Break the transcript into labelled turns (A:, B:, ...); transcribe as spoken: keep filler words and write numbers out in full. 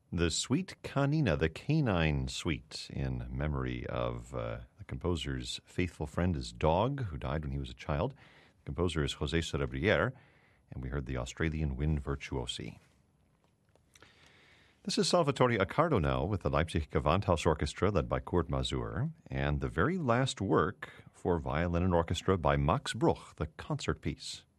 A: The Suite Canina, the Canine Suite, in memory of uh, the composer's faithful friend, his dog, who died when he was a child. The composer is José Cerebriere, and we heard the Australian Wind Virtuosi. This is Salvatore Accardo now with the Leipzig Gewandhaus Orchestra, led by Kurt Masur, and the very last work for violin and orchestra by Max Bruch, the concert piece.